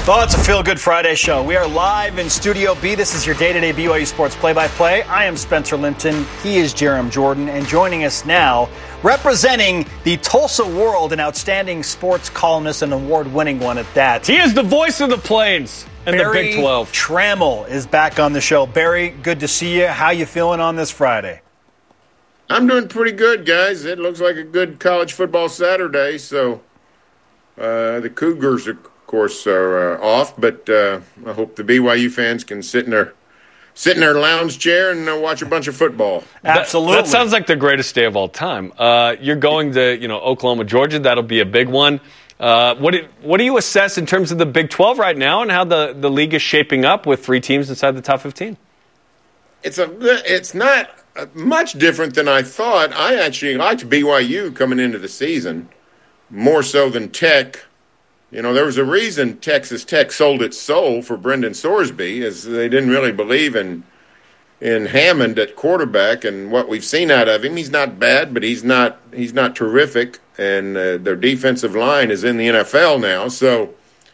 Well, it's a Feel Good Friday show. We are live in Studio B. This is your day-to-day BYU Sports play-by-play. I am Spencer Linton. He is Jerem Jordan. And joining us now, representing the Tulsa world, an outstanding sports columnist and award-winning one at that. He is the voice of the Plains and the Big 12. Barry Trammell is back on the show. Barry, good to see you. How you feeling on this Friday? I'm doing pretty good, guys. It looks like a good college football Saturday. So the Cougars, of course, are off, but I hope the BYU fans can sit in their lounge chair and watch a bunch of football. Absolutely. That sounds like the greatest day of all time. You're going to, Oklahoma, Georgia. That'll be a big one. What do you assess in terms of the Big 12 right now and how the league is shaping up with 3 teams inside the top 15? It's not much different than I thought. I actually liked BYU coming into the season more so than Tech. There was a reason Texas Tech sold its soul for Brendan Sorsby, as they didn't really believe in Hammond at quarterback, and what we've seen out of him. He's not bad, but he's not terrific, and their defensive line is in the NFL now. So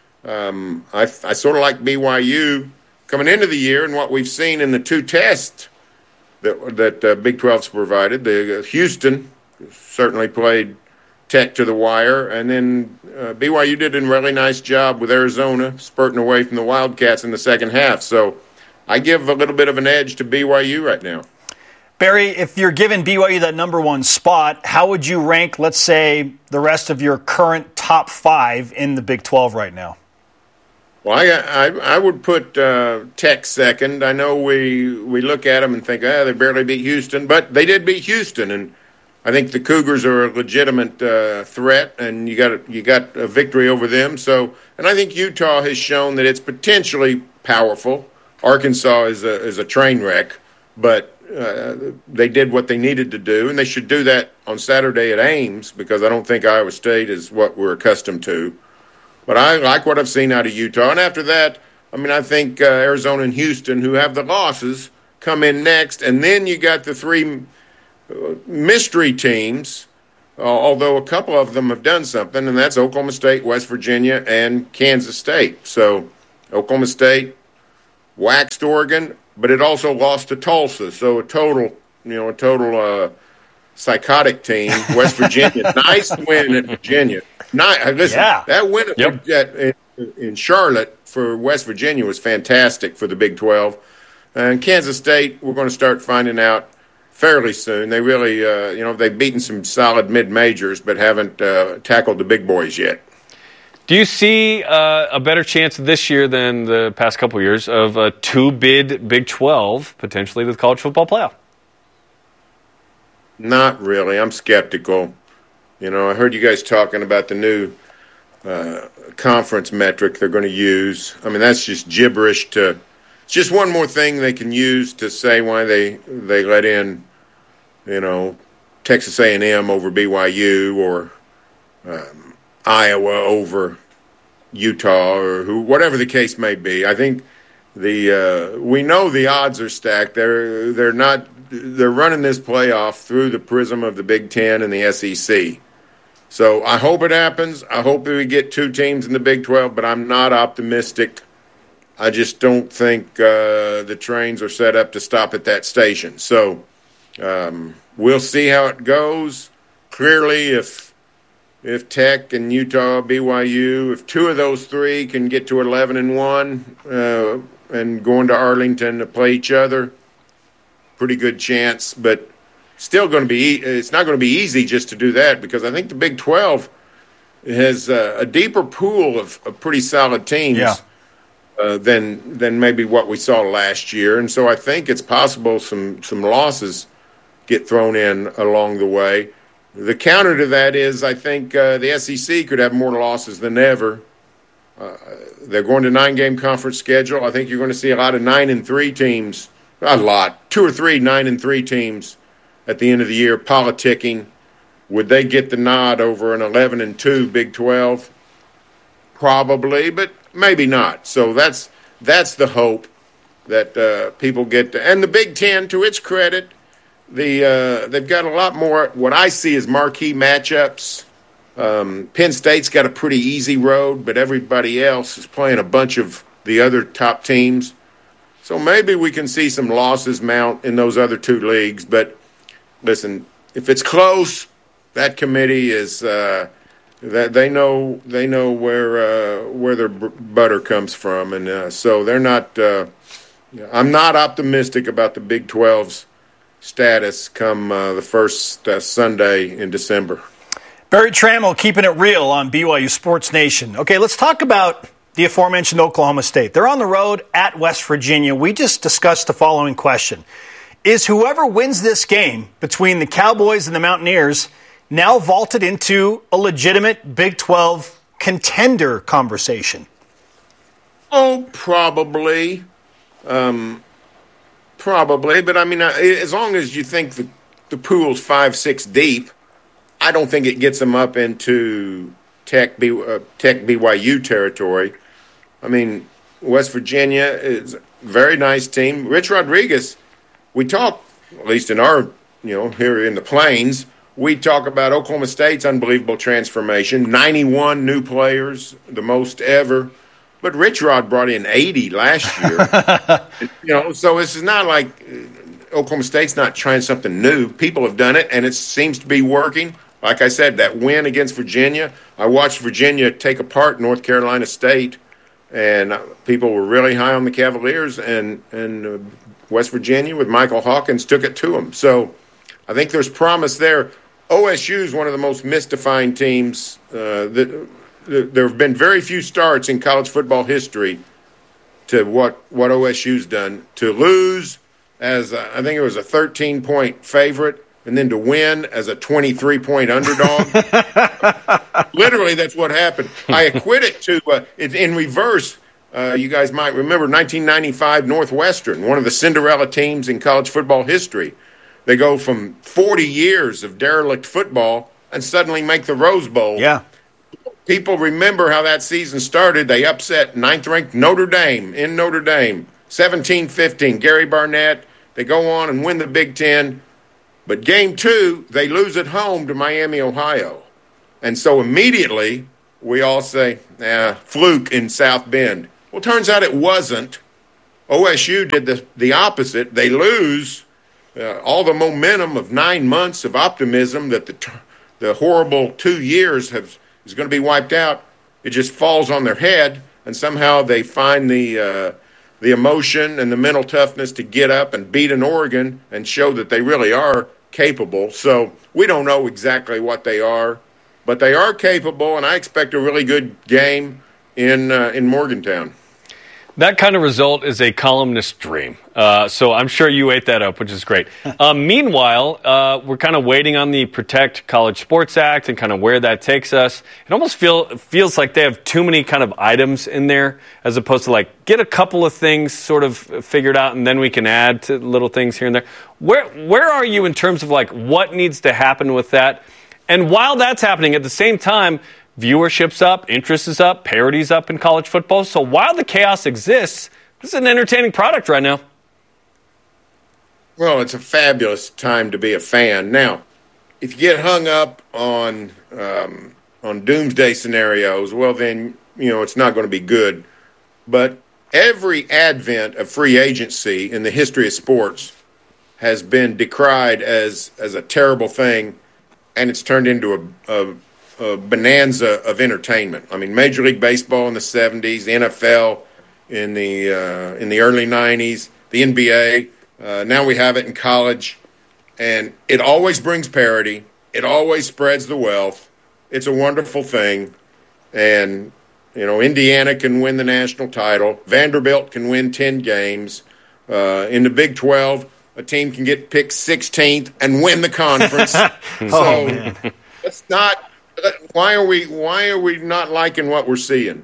I sort of like BYU coming into the year, and what we've seen in the 2 tests that Big 12's provided. The Houston certainly played Tech to the wire, and then BYU did a really nice job with Arizona, spurting away from the Wildcats in the second half. So I give a little bit of an edge to BYU right now. Barry, if you're giving BYU that number 1 spot, how would you rank, let's say, the rest of your current top 5 in the Big 12 right now? Well, I would put Tech second. I know we look at them and think, they barely beat Houston, but they did beat Houston, and I think the Cougars are a legitimate threat, and you got a victory over them. So, and I think Utah has shown that it's potentially powerful. Arkansas is a train wreck, but they did what they needed to do, and they should do that on Saturday at Ames, because I don't think Iowa State is what we're accustomed to. But I like what I've seen out of Utah. And after that, I think Arizona and Houston, who have the losses, come in next, and then you got the 3 mystery teams, although a couple of them have done something, and that's Oklahoma State, West Virginia, and Kansas State. So Oklahoma State waxed Oregon, but it also lost to Tulsa. So a total psychotic team. West Virginia, nice win at Virginia. Listen, that win in Charlotte for West Virginia was fantastic for the Big 12. And Kansas State, we're going to start finding out fairly soon. They really, they've beaten some solid mid-majors, but haven't tackled the big boys yet. Do you see a better chance this year than the past couple of years of a 2-bid Big 12 potentially to the college football playoff? Not really. I'm skeptical. I heard you guys talking about the new conference metric they're going to use. That's just gibberish it's just one more thing they can use to say why they let in, Texas A&M over BYU or Iowa over Utah or whatever the case may be. I think we know the odds are stacked. They're running this playoff through the prism of the Big Ten and the SEC. So I hope it happens. I hope that we get 2 teams in the Big 12, but I'm not optimistic. I just don't think the trains are set up to stop at that station. So we'll see how it goes. Clearly, if Tech and Utah, BYU, if 2 of those 3 can get to 11-1 and go into Arlington to play each other, pretty good chance. But still it's not going to be easy just to do that, because I think the Big 12 has a deeper pool of pretty solid teams than maybe what we saw last year. And so I think it's possible some losses get thrown in along the way. The counter to that is I think the SEC could have more losses than ever. They're going to 9-game conference schedule. I think you're going to see a lot of 9-3 teams, 2 or 3 9-3 teams at the end of the year politicking. Would they get the nod over an 11-2 Big 12? Probably, but maybe not. So that's the hope that people get to. And the Big Ten, to its credit, they've got a lot more what I see as marquee matchups Penn State's got a pretty easy road, but everybody else is playing a bunch of the other top teams. So maybe we can see some losses mount in those other two leagues. But listen, if it's close, that committee is that they know where their butter comes from, and so they're not. I'm not optimistic about the Big 12's status come the first Sunday in December. Barry Trammell keeping it real on BYU Sports Nation. Okay, let's talk about the aforementioned Oklahoma State. They're on the road at West Virginia. We just discussed the following question. Is whoever wins this game between the Cowboys and the Mountaineers now vaulted into a legitimate Big 12 contender conversation? Oh, probably. Probably. But, I mean, as long as you think the pool's 5-6 deep, I don't think it gets them up into Tech BYU territory. I mean, West Virginia is a very nice team. Rich Rodriguez, we talk, at least in our, here in the Plains, we talk about Oklahoma State's unbelievable transformation, 91 new players, the most ever. But Rich Rod brought in 80 last year. So this is not like Oklahoma State's not trying something new. People have done it, and it seems to be working. Like I said, that win against Virginia, I watched Virginia take apart North Carolina State, and people were really high on the Cavaliers, and West Virginia with Michael Hawkins took it to them. So I think there's promise there. OSU is one of the most mystifying teams. There have been very few starts in college football history to what OSU's done. To lose as, I think it was a 13-point favorite, and then to win as a 23-point underdog. Literally, that's what happened. I equate it to, in reverse, you guys might remember 1995 Northwestern, one of the Cinderella teams in college football history. They go from 40 years of derelict football and suddenly make the Rose Bowl. Yeah. People remember how that season started. They upset ninth-ranked Notre Dame in Notre Dame, 17-15. Gary Barnett. They go on and win the Big Ten. But game 2, they lose at home to Miami, Ohio. And so immediately we all say, fluke in South Bend. Well, turns out it wasn't. OSU did the opposite. They lose all the momentum of 9 months of optimism that the horrible 2 years is going to be wiped out. It just falls on their head, and somehow they find the emotion and the mental toughness to get up and beat an Oregon and show that they really are capable. So we don't know exactly what they are, but they are capable, and I expect a really good game in Morgantown. That kind of result is a columnist's dream. So I'm sure you ate that up, which is great. Meanwhile, we're kind of waiting on the Protect College Sports Act and kind of where that takes us. It almost feels like they have too many kind of items in there as opposed to like get a couple of things sort of figured out and then we can add to little things here and there. Where are you in terms of like what needs to happen with that? And while that's happening, at the same time, viewership's up, interest is up, parity's up in college football. So while the chaos exists, this is an entertaining product right now. Well, it's a fabulous time to be a fan. Now, if you get hung up on doomsday scenarios, well, then, it's not going to be good. But every advent of free agency in the history of sports has been decried as a terrible thing, and it's turned into a bonanza of entertainment. I mean, Major League Baseball in the 70s, the NFL in the early 90s, the NBA. Now we have it in college, and it always brings parity. It always spreads the wealth. It's a wonderful thing, and Indiana can win the national title. Vanderbilt can win 10 games. In the Big 12, a team can get picked 16th and win the conference. It's not. Why are we not liking what we're seeing?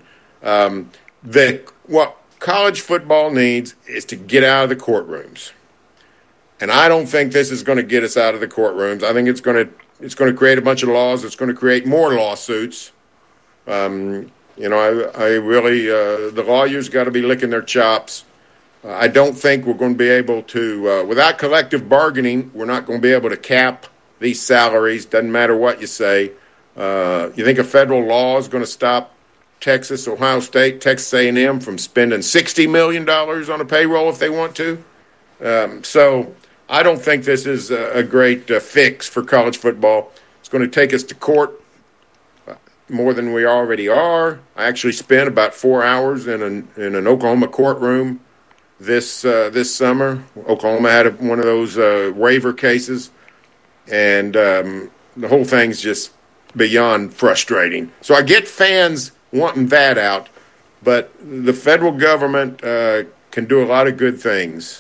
What college football needs is to get out of the courtrooms, and I don't think this is going to get us out of the courtrooms. I think it's going to create a bunch of laws. It's going to create more lawsuits. I really the lawyers got to be licking their chops. I don't think we're going to be able to without collective bargaining. We're not going to be able to cap these salaries. Doesn't matter what you say. You think a federal law is going to stop Texas, Ohio State, Texas A&M from spending $60 million on a payroll if they want to? So I don't think this is a great fix for college football. It's going to take us to court more than we already are. I actually spent about 4 hours in an Oklahoma courtroom this summer. Oklahoma had one of those waiver cases, and the whole thing's just beyond frustrating. So I get fans wanting that out, but the federal government can do a lot of good things.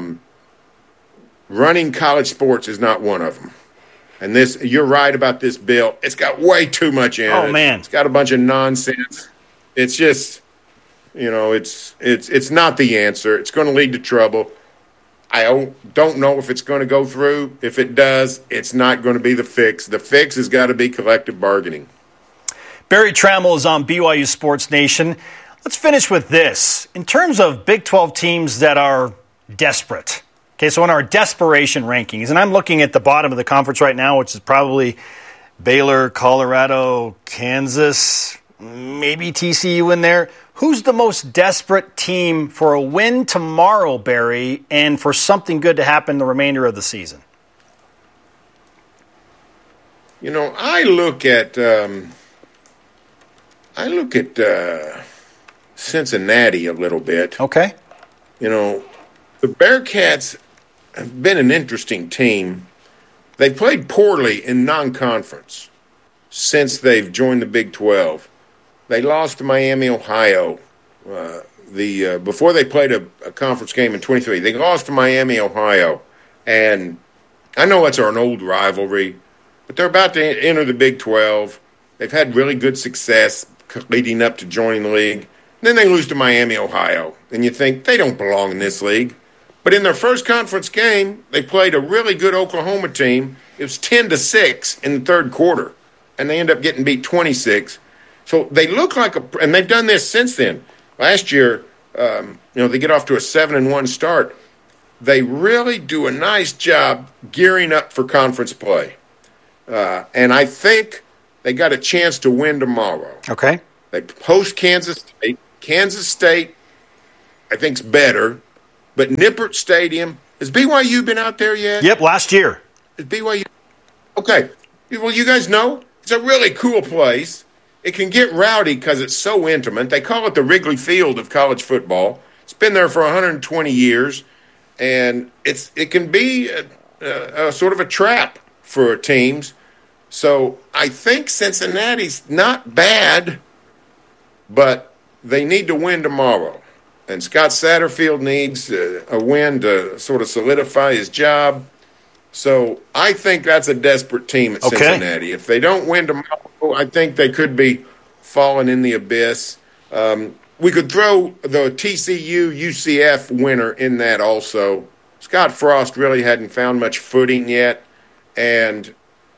Running college sports is not one of them. And you're right about this bill. It's got way too much in it. Oh, man. It's got a bunch of nonsense. It's just, it's not the answer. It's going to lead to trouble. I don't know if it's going to go through. If it does, it's not going to be the fix. The fix has got to be collective bargaining. Barry Trammell is on BYU Sports Nation. Let's finish with this. In terms of Big 12 teams that are desperate, okay, so in our desperation rankings, and I'm looking at the bottom of the conference right now, which is probably Baylor, Colorado, Kansas, maybe TCU in there. Who's the most desperate team for a win tomorrow, Barry, and for something good to happen the remainder of the season? I look at Cincinnati a little bit. Okay. The Bearcats have been an interesting team. They played poorly in non-conference since they've joined the Big 12. They lost to Miami, Ohio. Before they played a conference game in 23, they lost to Miami, Ohio. And I know it's an old rivalry, but they're about to enter the Big 12. They've had really good success leading up to joining the league. Then they lose to Miami, Ohio. And you think they don't belong in this league. But in their first conference game, they played a really good Oklahoma team. It was 10-6 in the third quarter. And they end up getting beat 26. So they look like and they've done this since then. Last year, they get off to a 7-1 start. They really do a nice job gearing up for conference play. And I think they got a chance to win tomorrow. Okay. They host Kansas State. Kansas State, I think, is better. But Nippert Stadium, has BYU been out there yet? Yep, last year. Is BYU? Okay. Well, you guys know, it's a really cool place. It can get rowdy because it's so intimate. They call it the Wrigley Field of college football. It's been there for 120 years, and it can be a sort of a trap for teams. So I think Cincinnati's not bad, but they need to win tomorrow. And Scott Satterfield needs a win to sort of solidify his job. So I think that's a desperate team at Cincinnati. If they don't win tomorrow, I think they could be falling in the abyss. We could throw the TCU-UCF winner in that also. Scott Frost really hadn't found much footing yet. And,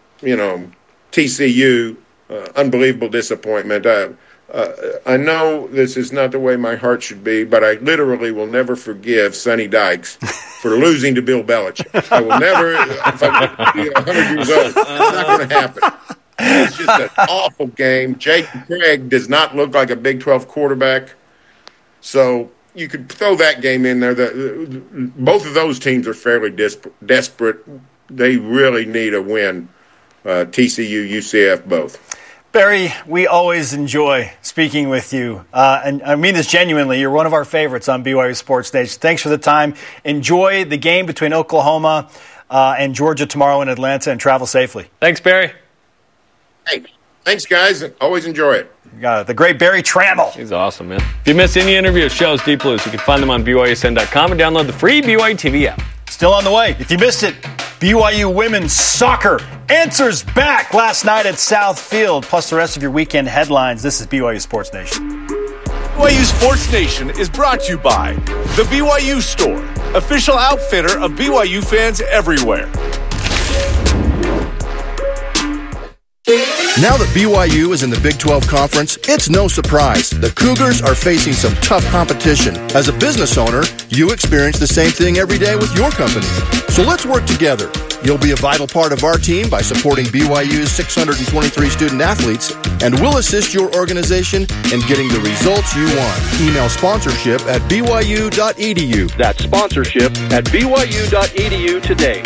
TCU, unbelievable disappointment. I know this is not the way my heart should be, but I literally will never forgive Sonny Dykes for losing to Bill Belichick. I will never, if I'm 100 years old, it's not going to happen. It's just an awful game. Jaden Craig does not look like a Big 12 quarterback. So you could throw that game in there. Both of those teams are fairly desperate. They really need a win, TCU, UCF, both. Barry, we always enjoy speaking with you. And I mean this genuinely. You're one of our favorites on BYU Sports Nation. Thanks for the time. Enjoy the game between Oklahoma and Georgia tomorrow in Atlanta, and travel safely. Thanks, Barry. Hey, thanks, guys. Always enjoy it. You got it. The great Barry Trammell. He's awesome, man. If you missed any interview of shows, Deep Blues, you can find them on BYUSN.com and download the free BYU TV app. Still on the way. If you missed it, BYU women's soccer answers back last night at South Field, plus the rest of your weekend headlines. This is BYU Sports Nation. BYU Sports Nation is brought to you by The BYU Store, official outfitter of BYU fans everywhere. Now that BYU is in the Big 12 Conference, it's no surprise. The Cougars are facing some tough competition. As a business owner, you experience the same thing every day with your company. So let's work together. You'll be a vital part of our team by supporting BYU's 623 student athletes, and we'll assist your organization in getting the results you want. Email sponsorship at byu.edu. That's sponsorship at byu.edu today.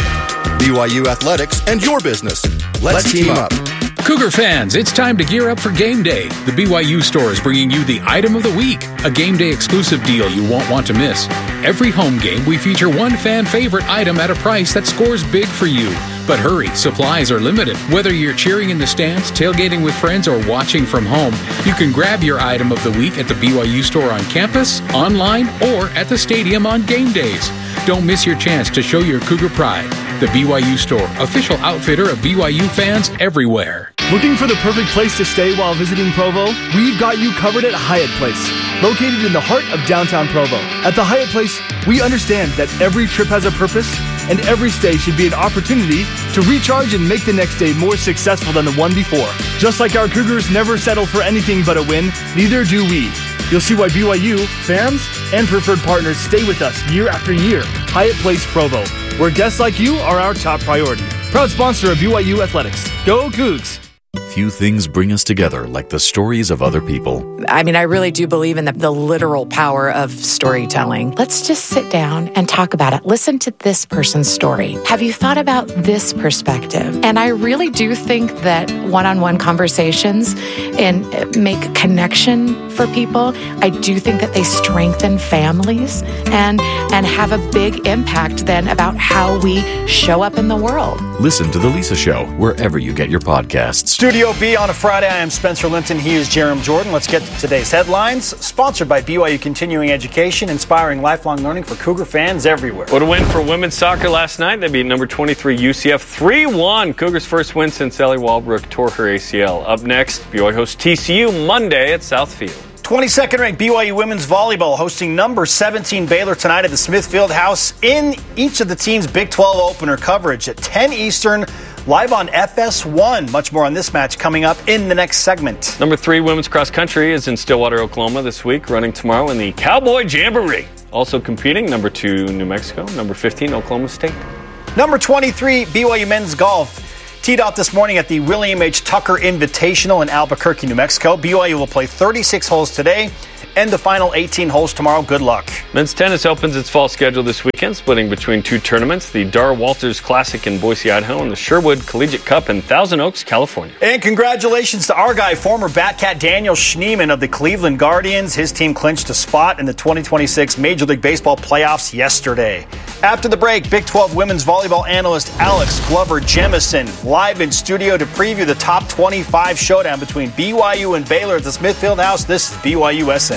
BYU Athletics and your business. Let's team up. Cougar fans, it's time to gear up for game day. The BYU store is bringing you the item of the week, a game day exclusive deal you won't want to miss. Every home game, we feature one fan favorite item at a price that scores big for you. But hurry, supplies are limited. Whether you're cheering in the stands, tailgating with friends, or watching from home, you can grab your item of the week at the BYU store on campus, online, or at the stadium on game days. Don't miss your chance to show your Cougar pride. The BYU store, official outfitter of BYU fans everywhere. Looking for the perfect place to stay while visiting Provo? We've got you covered at Hyatt Place, located in the heart of downtown Provo. At the Hyatt Place, we understand that every trip has a purpose, and every stay should be an opportunity to recharge and make the next day more successful than the one before. Just like our Cougars never settle for anything but a win, neither do we. You'll see why BYU, fans, and preferred partners stay with us year after year. Hyatt Place Provo, where guests like you are our top priority. Proud sponsor of BYU Athletics. Go Cougs! Few things bring us together like the stories of other people. I mean, I really do believe in the literal power of storytelling. Let's just sit down and talk about it. Listen to this person's story. Have you thought about this perspective? And I really do think that one-on-one conversations and make connection for people. I do think that they strengthen families and have a big impact then about how we show up in the world. Listen to The Lisa Show wherever you get your podcasts. Studio B on a Friday. I am Spencer Linton. He is Jerem Jordan. Let's get to today's headlines. Sponsored by BYU Continuing Education, inspiring lifelong learning for Cougar fans everywhere. What a win for women's soccer last night. They beat number 23 UCF 3-1. Cougars' first win since Ellie Walbrook tore her ACL. Up next, BYU hosts TCU Monday at Southfield. 22nd ranked BYU women's volleyball hosting number 17 Baylor tonight at the Smith Fieldhouse in each of the team's Big 12 opener coverage at 10 Eastern, live on FS1. Much more on this match coming up in the next segment. Number 3 women's cross country is in Stillwater, Oklahoma this week, running tomorrow in the Cowboy Jamboree. Also competing, number 2 New Mexico, number 15 Oklahoma State. Number 23 BYU men's golf teed off this morning at the William H. Tucker Invitational in Albuquerque, New Mexico. BYU will play 36 holes today and the final 18 holes tomorrow. Good luck. Men's tennis opens its fall schedule this weekend, splitting between 2 tournaments, the Dar Walters Classic in Boise, Idaho, and the Sherwood Collegiate Cup in Thousand Oaks, California. And congratulations to our guy, former Batcat Daniel Schneemann of the Cleveland Guardians. His team clinched a spot in the 2026 Major League Baseball playoffs yesterday. After the break, Big 12 women's volleyball analyst Alex Glover Jemison live in studio to preview the top 25 showdown between BYU and Baylor at the Smith Fieldhouse. This is BYUSN.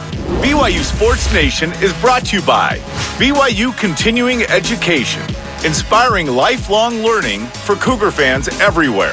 BYU Sports Nation is brought to you by BYU Continuing Education, inspiring lifelong learning for Cougar fans everywhere.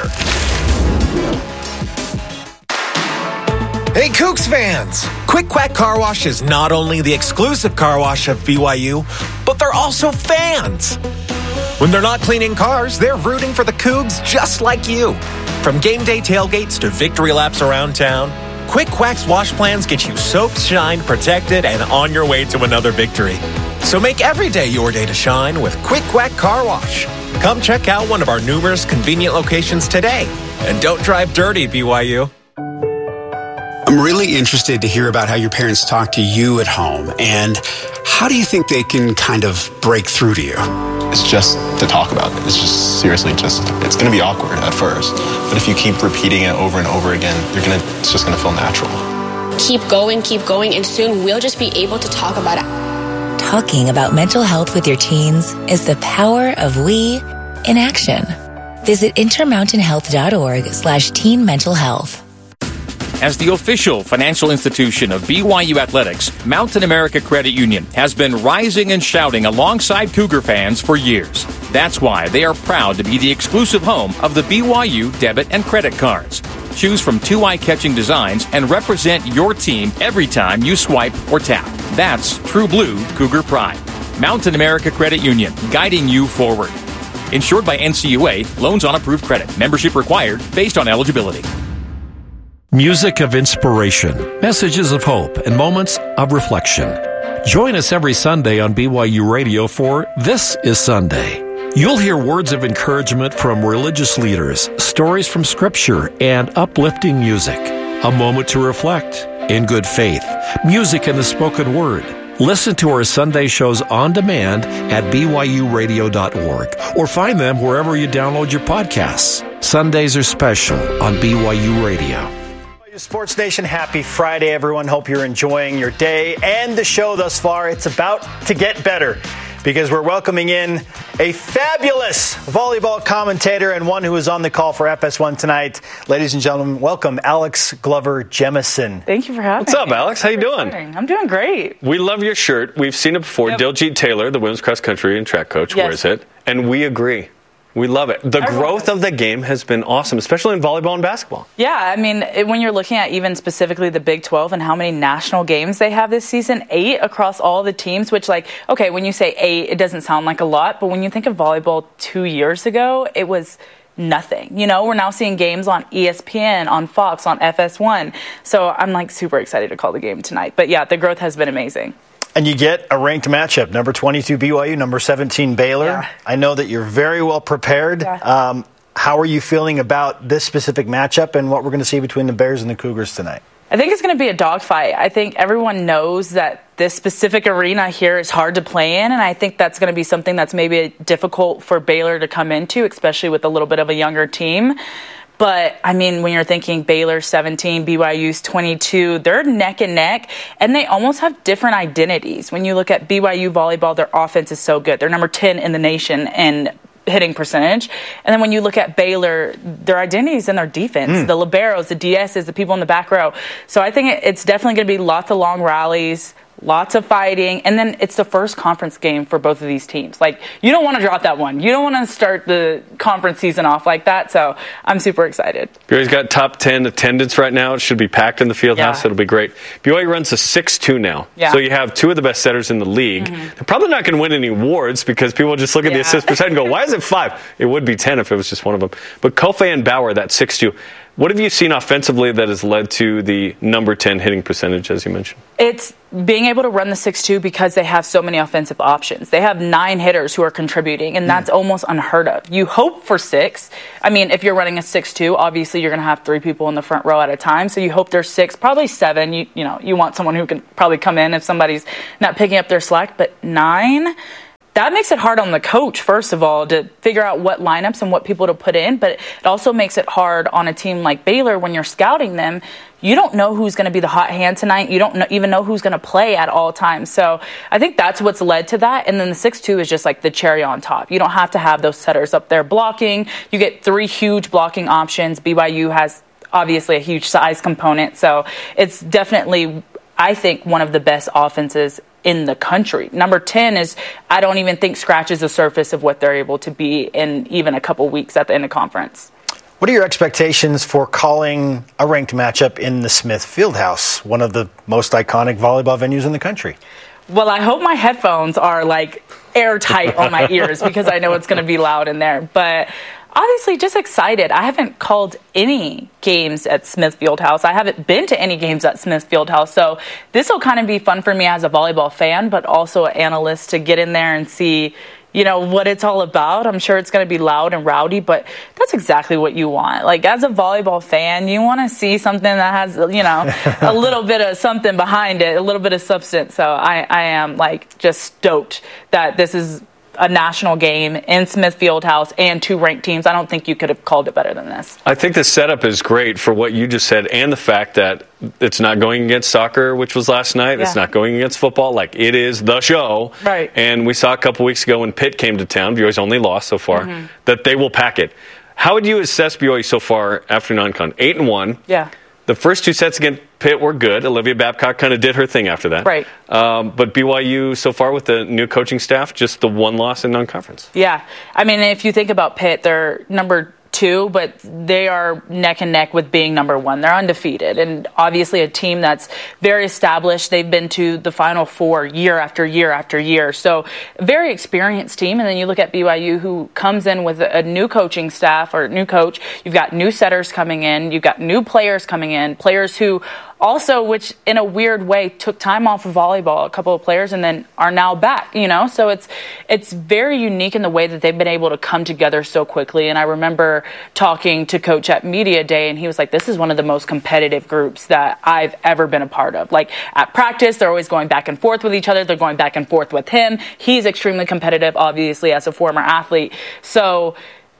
Hey, Cougs fans! Quick Quack Car Wash is not only the exclusive car wash of BYU, but they're also fans. When they're not cleaning cars, they're rooting for the Cougs just like you. From game day tailgates to victory laps around town, Quick Quack's wash plans get you soaked, shined, protected, and on your way to another victory. So make every day your day to shine with Quick Quack Car Wash. Come check out one of our numerous convenient locations today. And don't drive dirty, BYU. I'm really interested to hear about how your parents talk to you at home, and how do you think they can kind of break through to you? It's just to talk about it. It's just seriously it's going to be awkward at first, but if you keep repeating it over and over again, it's just going to feel natural. Keep going, and soon we'll just be able to talk about it. Talking about mental health with your teens is the power of we in action. Visit intermountainhealth.org/teen mental health. As the official financial institution of BYU Athletics, Mountain America Credit Union has been rising and shouting alongside Cougar fans for years. That's why they are proud to be the exclusive home of the BYU debit and credit cards. Choose from 2 eye-catching designs and represent your team every time you swipe or tap. That's true blue Cougar pride. Mountain America Credit Union, guiding you forward. Insured by NCUA, loans on approved credit. Membership required based on eligibility. Music of inspiration, messages of hope, and moments of reflection. Join us every Sunday on BYU Radio for This is Sunday. You'll hear words of encouragement from religious leaders, stories from Scripture, and uplifting music. A moment to reflect in good faith, music and the spoken word. Listen to our Sunday shows on demand at BYURadio.org or find them wherever you download your podcasts. Sundays are special on BYU Radio. Sports Nation, happy Friday, everyone. Hope you're enjoying your day and the show thus far. It's about to get better because we're welcoming in a fabulous volleyball commentator and one who is on the call for FS1 tonight. Ladies and gentlemen, welcome Alex Glover-Jemison. Thank you for having me. What's up, Alex? How you doing? I'm doing great. We love your shirt. We've seen it before. Yep. Diljit Taylor, the women's cross country and track coach, wears it. And we agree. We love it. The growth of the game has been awesome, especially in volleyball and basketball. Yeah, I mean, when you're looking at even specifically the Big 12 and how many national games they have this season, 8 across all the teams, which, like, okay, when you say 8, it doesn't sound like a lot, but when you think of volleyball 2 years ago, it was nothing. You know, we're now seeing games on ESPN, on Fox, on FS1. So I'm, like, super excited to call the game tonight. But, yeah, the growth has been amazing. And you get a ranked matchup, number 22 BYU, number 17 Baylor. Yeah. I know that you're very well prepared. Yeah. How are you feeling about this specific matchup and what we're going to see between the Bears and the Cougars tonight? I think it's going to be a dogfight. I think everyone knows that this specific arena here is hard to play in, and I think that's going to be something that's maybe difficult for Baylor to come into, especially with a little bit of a younger team. But, I mean, when you're thinking Baylor 17, BYU's 22, they're neck and neck, and they almost have different identities. When you look at BYU volleyball, their offense is so good. They're number 10 in the nation in hitting percentage. And then when you look at Baylor, their identities in their defense, the liberos, the DSs, the people in the back row. So I think it's definitely going to be lots of long rallies, lots of fighting, and then it's the first conference game for both of these teams. Like, you don't want to drop that one. You don't want to start the conference season off like that, so I'm super excited. BYU's got top 10 attendance right now. It should be packed in the field house. It'll be great. BYU runs a 6-2 now. Yeah. So you have 2 of the best setters in the league. They're probably not going to win any awards because people just look at the assist percent and go, why is it 5? It would be 10 if it was just one of them. But Kofi and Bauer, that 6-2. What have you seen offensively that has led to the number 10 hitting percentage, as you mentioned? It's being able to run the 6-2 because they have so many offensive options. They have 9 hitters who are contributing, and that's almost unheard of. You hope for 6. I mean, if you're running a 6-2, obviously you're going to have 3 people in the front row at a time, so you hope there's 6, probably 7. You know, you want someone who can probably come in if somebody's not picking up their slack, but 9... That makes it hard on the coach, first of all, to figure out what lineups and what people to put in. But it also makes it hard on a team like Baylor when you're scouting them. You don't know who's going to be the hot hand tonight. You don't even know who's going to play at all times. So I think that's what's led to that. And then the 6-2 is just like the cherry on top. You don't have to have those setters up there blocking. You get 3 huge blocking options. BYU has obviously a huge size component. So it's definitely, I think, one of the best offenses in the country. Number 10 is, I don't even think scratches the surface of what they're able to be in even a couple weeks at the end of conference. What are your expectations for calling a ranked matchup in the Smith Fieldhouse, one of the most iconic volleyball venues in the country? Well, I hope my headphones are like airtight on my ears because I know it's going to be loud in there. But obviously just excited. I haven't called any games at Smith Fieldhouse. I haven't been to any games at Smith Fieldhouse. So this will kind of be fun for me as a volleyball fan, but also an analyst to get in there and see, you know, what it's all about. I'm sure it's going to be loud and rowdy, but that's exactly what you want. Like, as a volleyball fan, you want to see something that has, you know, a little bit of something behind it, a little bit of substance. So I am, like, just stoked that this is a national game in Smith Fieldhouse and 2 ranked teams. I don't think you could have called it better than this. I think the setup is great for what you just said and the fact that it's not going against soccer, which was last night. It's not going against football. Like, it is the show. Right. And we saw a couple weeks ago when Pitt came to town, BYU's only lost so far, that they will pack it. How would you assess BYU so far after non-con? 8-1. Yeah. The first 2 sets against Pitt were good. Olivia Babcock kind of did her thing after that. Right. But BYU so far with the new coaching staff, just the 1 loss in non-conference. Yeah. I mean, if you think about Pitt, they're number 2, but they are neck and neck with being number 1. They're undefeated, and obviously a team that's very established. They've been to the Final Four year after year after year. So a very experienced team. And then you look at BYU, who comes in with a new coaching staff or new coach. You've got new setters coming in. You've got new players coming in, players who also, which in a weird way took time off of volleyball, a couple of players, and then are now back, So it's very unique in the way that they've been able to come together so quickly. And I remember talking to Coach at Media Day, and he was like, this is one of the most competitive groups that I've ever been a part of. Like, at practice, they're always going back and forth with each other. They're going back and forth with him. He's extremely competitive, obviously, as a former athlete. So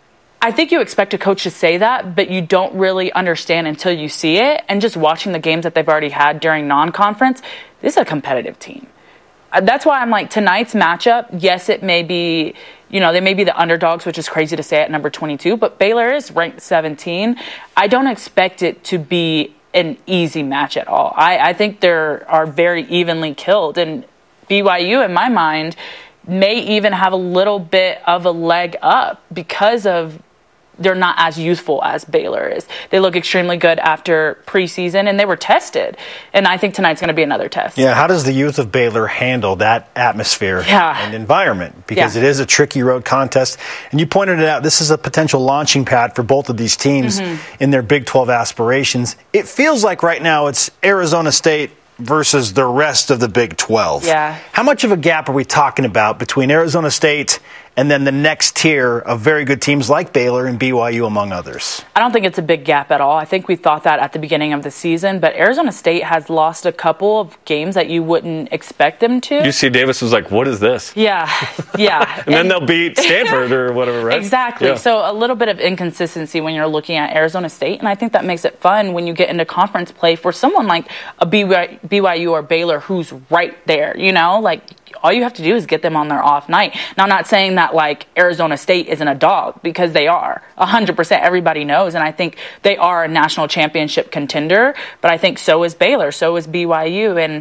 I think you expect a coach to say that, but you don't really understand until you see it. And just watching the games that they've already had during non-conference, this is a competitive team. That's why I'm like, tonight's matchup, yes, it may be, they may be the underdogs, which is crazy to say at number 22, but Baylor is ranked 17. I don't expect it to be an easy match at all. I think they are very evenly killed. And BYU, in my mind, may even have a little bit of a leg up because of they're not as youthful as Baylor is. They look extremely good after preseason, and they were tested. And I think tonight's going to be another test. Yeah, how does the youth of Baylor handle that atmosphere and environment? Because it is a tricky road contest. And you pointed it out, this is a potential launching pad for both of these teams in their Big 12 aspirations. It feels like right now it's Arizona State versus the rest of the Big 12. Yeah. How much of a gap are we talking about between Arizona State and then the next tier of very good teams like Baylor and BYU, among others? I don't think it's a big gap at all. I think we thought that at the beginning of the season, but Arizona State has lost a couple of games that you wouldn't expect them to. UC Davis was like, what is this? Yeah. And then they'll beat Stanford or whatever, right? Exactly. Yeah. So a little bit of inconsistency when you're looking at Arizona State, and I think that makes it fun when you get into conference play for someone like a BYU or Baylor who's right there, like all you have to do is get them on their off night. Now, I'm not saying that like Arizona State isn't a dog, because they are 100%. Everybody knows, and I think they are a national championship contender. But I think so is Baylor, so is BYU, and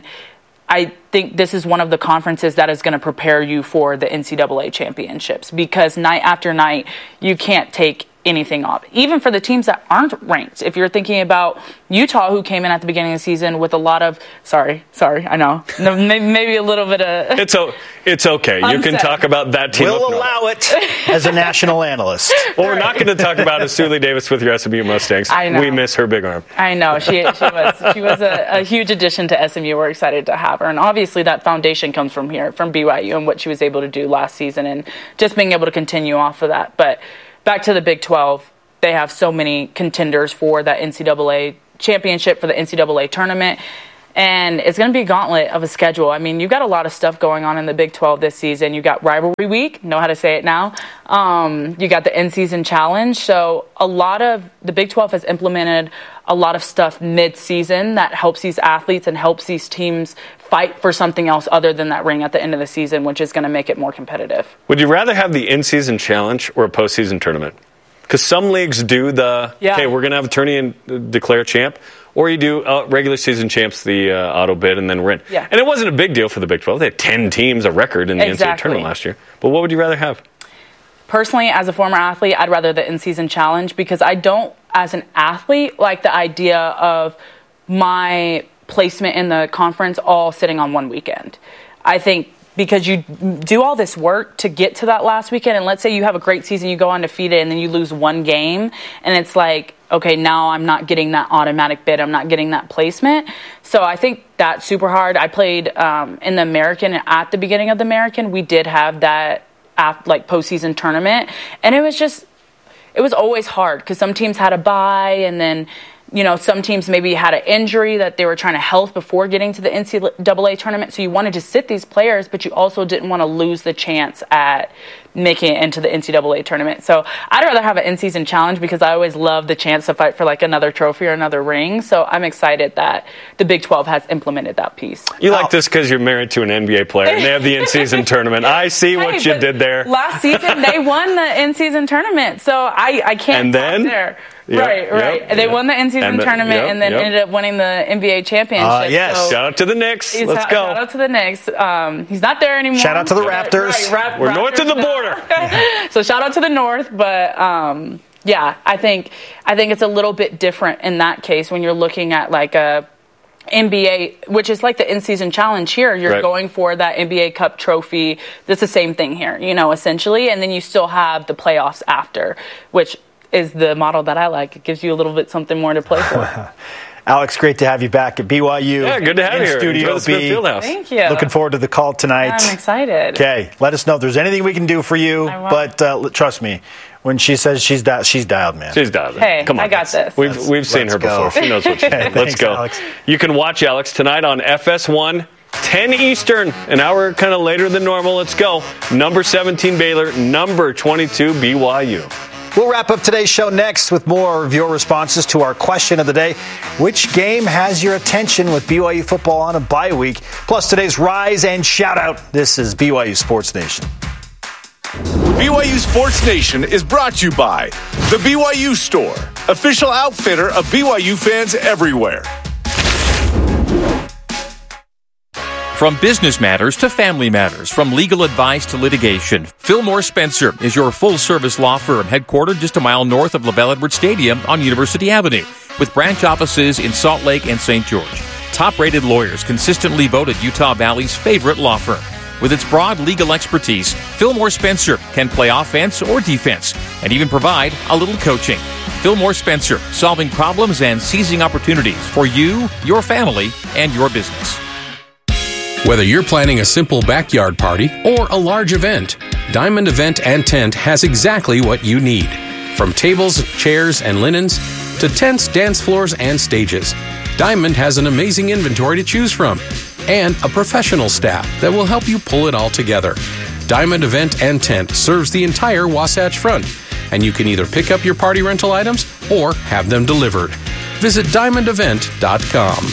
I think this is one of the conferences that is going to prepare you for the NCAA championships, because night after night you can't take anything off, even for the teams that aren't ranked. If you're thinking about Utah, who came in at the beginning of the season with a lot of sorry, I know, maybe a little bit of it's okay. You can talk about that team. We'll allow it as a national analyst. What we're not going to talk about is Suli Davis with your SMU Mustangs. I know. We miss her big arm. I know. She was a huge addition to SMU. We're excited to have her, and obviously that foundation comes from here, from BYU, and what she was able to do last season, and just being able to continue off of that. But back to the Big 12, they have so many contenders for that NCAA championship, for the NCAA tournament, and it's going to be a gauntlet of a schedule. I mean, you've got a lot of stuff going on in the Big 12 this season. You got rivalry week, know how to say it now. You got the in-season challenge. So the Big 12 has implemented a lot of stuff mid-season that helps these athletes and helps these teams fight for something else other than that ring at the end of the season, which is going to make it more competitive. Would you rather have the in-season challenge or a postseason tournament? Because some leagues do hey, we're going to have a tourney and declare champ, or you do regular season champs, the auto bid, and then win. Yeah. And it wasn't a big deal for the Big 12. They had 10 teams, a record in the NCAA tournament last year. But what would you rather have? Personally, as a former athlete, I'd rather the in-season challenge, because I don't, as an athlete, like the idea of my placement in the conference all sitting on one weekend. I think because you do all this work to get to that last weekend, and let's say you have a great season, you go undefeated, and then you lose one game, and it's like, okay, now I'm not getting that automatic bid, I'm not getting that placement. So I think that's super hard. I played in the American, and at the beginning of the American, we did have that postseason tournament, and it was always hard, because some teams had a bye, and then some teams maybe had an injury that they were trying to health before getting to the NCAA tournament. So you wanted to sit these players, but you also didn't want to lose the chance at making it into the NCAA tournament. So I'd rather have an in-season challenge, because I always love the chance to fight for like another trophy or another ring. So I'm excited that the Big 12 has implemented that piece. You like this because you're married to an NBA player and they have the in-season tournament. I see what you did there. Last season, they won the in-season tournament. So I can't stop there. Yep, right. Yep, they won the in-season tournament and then ended up winning the NBA championship. Yes. So shout out to the Knicks. Let's go. Shout out to the Knicks. He's not there anymore. Shout out to the Raptors. We're north of the border. So shout out to the North. But I think it's a little bit different in that case when you're looking at like a NBA, which is like the in-season challenge here. You're going for that NBA Cup trophy. That's the same thing here, essentially. And then you still have the playoffs after, which is the model that I like. It gives you a little bit something more to play for. Alex, great to have you back at BYU. Yeah, good to have you here. Studio Enjoy the Smith B. Fieldhouse. Thank you. Looking forward to the call tonight. I'm excited. Okay, let us know if there's anything we can do for you. But trust me, when she says she's dialed, man. She's dialed. Hey, Come on, I got this. We've seen her before. She knows what she's doing. Let's go. Alex. You can watch Alex tonight on FS1, 10 Eastern, an hour kind of later than normal. Let's go. Number 17 Baylor, number 22 BYU. We'll wrap up today's show next with more of your responses to our question of the day. Which game has your attention with BYU football on a bye week? Plus today's rise and shout out. This is BYU Sports Nation. BYU Sports Nation is brought to you by The BYU Store, official outfitter of BYU fans everywhere. From business matters to family matters, from legal advice to litigation, Fillmore Spencer is your full-service law firm headquartered just a mile north of LaBelle Edwards Stadium on University Avenue, with branch offices in Salt Lake and St. George. Top-rated lawyers consistently voted Utah Valley's favorite law firm. With its broad legal expertise, Fillmore Spencer can play offense or defense and even provide a little coaching. Fillmore Spencer, solving problems and seizing opportunities for you, your family, and your business. Whether you're planning a simple backyard party or a large event, Diamond Event and Tent has exactly what you need. From tables, chairs, and linens to tents, dance floors, and stages, Diamond has an amazing inventory to choose from and a professional staff that will help you pull it all together. Diamond Event and Tent serves the entire Wasatch Front, and you can either pick up your party rental items or have them delivered. Visit diamondevent.com.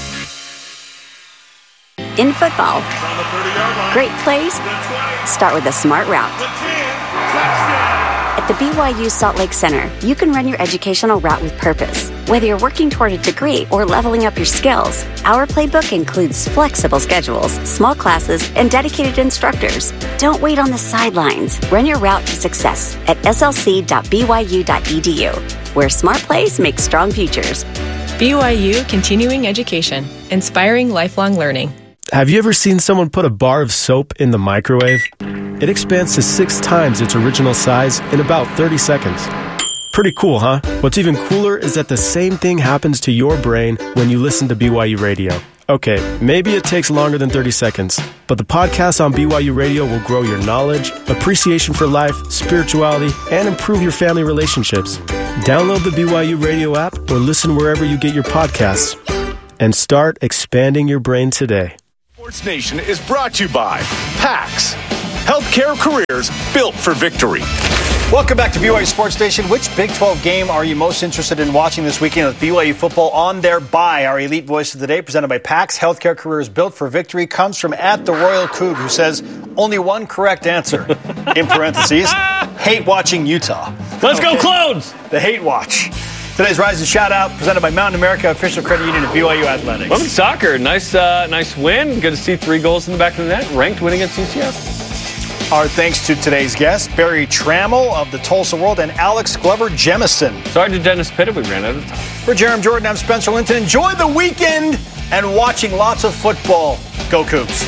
In football, great plays start with a smart route. At the BYU Salt Lake Center, you can run your educational route with purpose. Whether you're working toward a degree or leveling up your skills, our playbook includes flexible schedules, small classes, and dedicated instructors. Don't wait on the sidelines. Run your route to success at slc.byu.edu, where smart plays make strong futures. BYU Continuing Education, inspiring lifelong learning. Have you ever seen someone put a bar of soap in the microwave? It expands to 6 times its original size in about 30 seconds. Pretty cool, huh? What's even cooler is that the same thing happens to your brain when you listen to BYU Radio. Okay, maybe it takes longer than 30 seconds, but the podcast on BYU Radio will grow your knowledge, appreciation for life, spirituality, and improve your family relationships. Download the BYU Radio app or listen wherever you get your podcasts, and start expanding your brain today. Sports Nation is brought to you by PAX, healthcare careers built for victory. Welcome back to BYU Sports Station. Which Big 12 game are you most interested in watching this weekend with BYU football on their bye? Our elite voice of the day, presented by PAX, healthcare careers built for victory, comes from @TheRoyalCoug, who says only one correct answer, in parentheses, hate watching Utah. Let's go, Clones! The hate watch. Today's Rise and Shout Out, presented by Mountain America, official credit union of BYU Athletics. Women's soccer, nice win. Good to see 3 goals in the back of the net. Ranked win against UCF. Our thanks to today's guests, Barry Trammell of the Tulsa World and Alex Glover Jemison. Sorry to Dennis Pitta, we ran out of time. For Jerem Jordan, I'm Spencer Linton. Enjoy the weekend and watching lots of football. Go Cougs.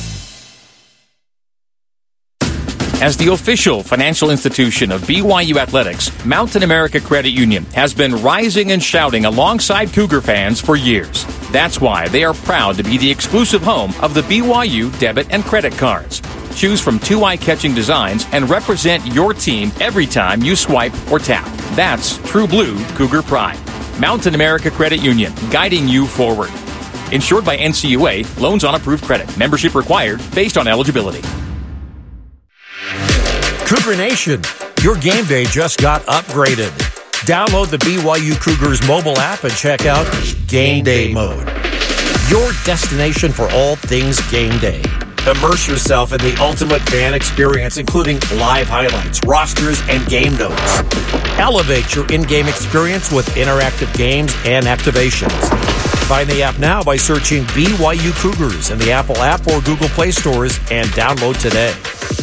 As the official financial institution of BYU Athletics, Mountain America Credit Union has been rising and shouting alongside Cougar fans for years. That's why they are proud to be the exclusive home of the BYU debit and credit cards. Choose from 2 eye-catching designs and represent your team every time you swipe or tap. That's true blue Cougar pride. Mountain America Credit Union, guiding you forward. Insured by NCUA, loans on approved credit. Membership required based on eligibility. Cougar Nation, your game day just got upgraded. Download the BYU Cougars mobile app and check out Game Day Mode, your destination for all things game day. Immerse yourself in the ultimate fan experience, including live highlights, rosters, and game notes. Elevate your in-game experience with interactive games and activations. Find the app now by searching BYU Cougars in the Apple app or Google Play stores and download today.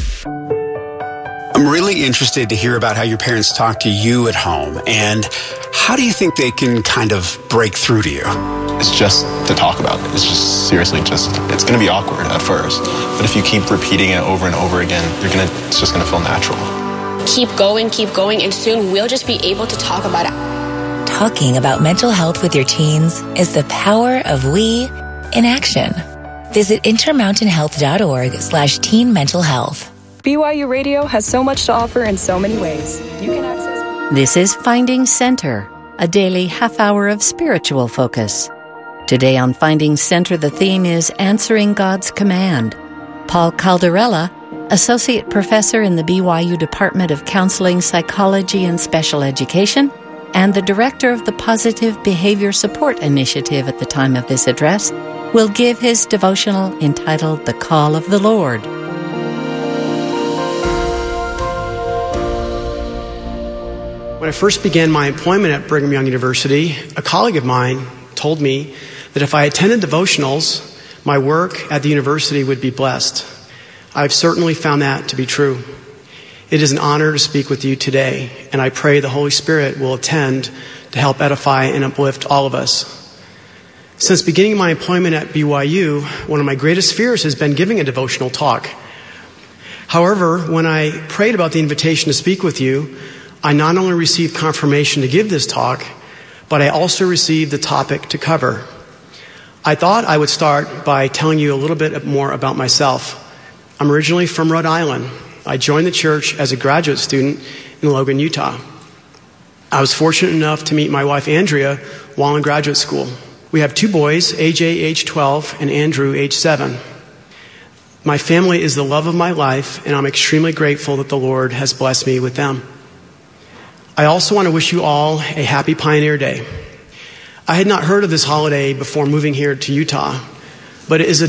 I'm really interested to hear about how your parents talk to you at home, and how do you think they can kind of break through to you? It's just to talk about it. It's just seriously it's going to be awkward at first. But if you keep repeating it over and over again, it's just going to feel natural. Keep going, and soon we'll just be able to talk about it. talking about mental health with your teens is the power of we in action. Visit intermountainhealth.org/teen mental health. BYU Radio has so much to offer in so many ways. You can access. This is Finding Center, a daily half hour of spiritual focus. Today on Finding Center, the theme is Answering God's Command. Paul Caldarella, Associate Professor in the BYU Department of Counseling, Psychology, and Special Education, and the Director of the Positive Behavior Support Initiative at the time of this address, will give his devotional entitled The Call of the Lord. When I first began my employment at Brigham Young University, a colleague of mine told me that if I attended devotionals, my work at the university would be blessed. I've certainly found that to be true. It is an honor to speak with you today, and I pray the Holy Spirit will attend to help edify and uplift all of us. Since beginning my employment at BYU, one of my greatest fears has been giving a devotional talk. However, when I prayed about the invitation to speak with you, I not only received confirmation to give this talk, but I also received the topic to cover. I thought I would start by telling you a little bit more about myself. I'm originally from Rhode Island. I joined the church as a graduate student in Logan, Utah. I was fortunate enough to meet my wife, Andrea, while in graduate school. We have two boys, AJ, age 12, and Andrew, age 7. My family is the love of my life, and I'm extremely grateful that the Lord has blessed me with them. I also want to wish you all a happy Pioneer Day. I had not heard of this holiday before moving here to Utah, but it is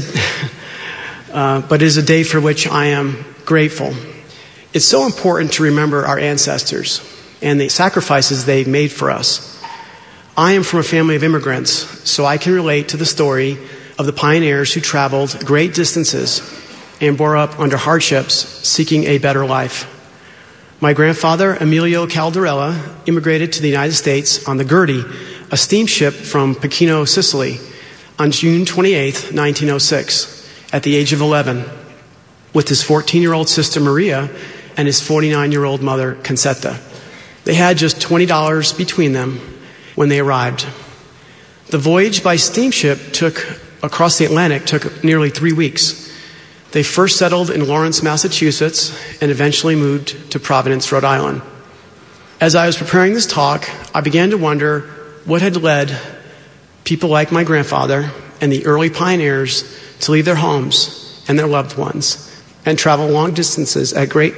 a day for which I am grateful. It's so important to remember our ancestors and the sacrifices they made for us. I am from a family of immigrants, so I can relate to the story of the pioneers who traveled great distances and bore up under hardships seeking a better life. My grandfather, Emilio Caldarella, immigrated to the United States on the Gertie, a steamship from Pechino, Sicily, on June 28, 1906, at the age of 11, with his 14-year-old sister Maria and his 49-year-old mother Concetta. They had just $20 between them when they arrived. The voyage by steamship across the Atlantic took nearly 3 weeks. They first settled in Lawrence, Massachusetts, and eventually moved to Providence, Rhode Island. As I was preparing this talk, I began to wonder what had led people like my grandfather and the early pioneers to leave their homes and their loved ones and travel long distances at great